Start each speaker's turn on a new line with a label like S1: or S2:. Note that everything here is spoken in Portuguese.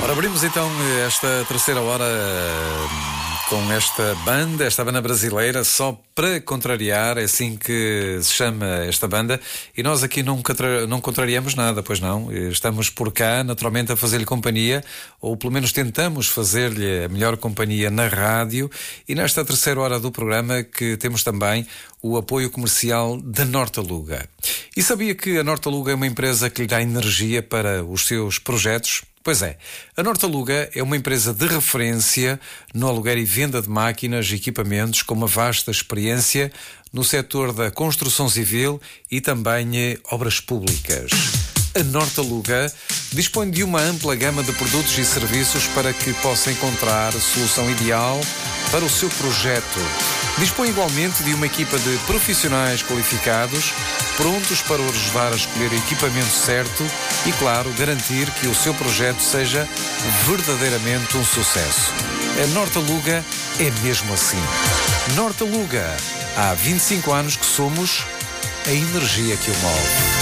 S1: Ora, abrimos então esta terceira hora com esta banda brasileira, só para contrariar, é assim que se chama esta banda, e nós aqui não contrariamos nada, pois não, estamos por cá naturalmente a fazer-lhe companhia, ou pelo menos tentamos fazer-lhe a melhor companhia na rádio, e nesta terceira hora do programa que temos também o apoio comercial da Nortaluga. E sabia que a Nortaluga é uma empresa que lhe dá energia para os seus projetos? Pois é, a Nortaluga é uma empresa de referência no aluguer e venda de máquinas e equipamentos com uma vasta experiência no setor da construção civil e também obras públicas. A Nortaluga dispõe de uma ampla gama de produtos e serviços para que possa encontrar a solução ideal para o seu projeto. Dispõe igualmente de uma equipa de profissionais qualificados, prontos para o ajudar a escolher o equipamento certo e, claro, garantir que o seu projeto seja verdadeiramente um sucesso. A Nortaluga é mesmo assim. Nortaluga, há 25 anos que somos a energia que o move.